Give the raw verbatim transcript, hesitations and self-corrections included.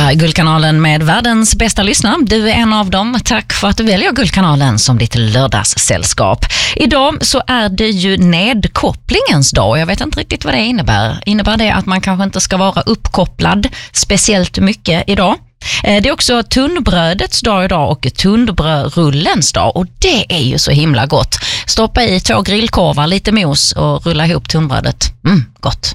här är Guldkanalen med världens bästa lyssnare. Du är en av dem. Tack för att du väljer Guldkanalen som ditt lördagssällskap. Idag så är det ju nedkopplingens dag. Jag vet inte riktigt vad det innebär. Innebär det att man kanske inte ska vara uppkopplad speciellt mycket idag? Det är också tunnbrödets dag idag och tunnbrödrullens dag, och det är ju så himla gott. Stoppa i två grillkorvar, lite mos och rulla ihop tunnbrödet. Mm, gott.